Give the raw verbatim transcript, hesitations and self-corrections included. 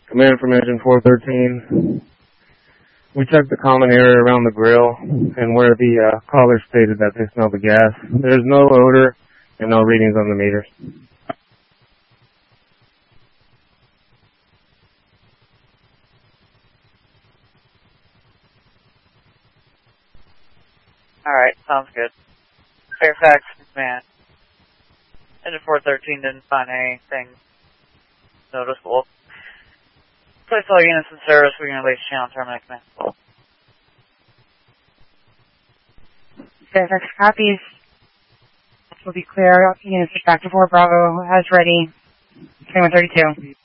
Command from engine four thirteen. We checked the common area around the grill and where the uh, caller stated that they smelled the gas. There's no odor and no readings on the meters. Alright, sounds good. Fairfax, man. Engine four thirteen didn't find anything noticeable. Place all units in service. We're going to release channel terminate command. Fairfax copies. This will be clear. Units back to four Bravo as ready. twenty-one thirty-two.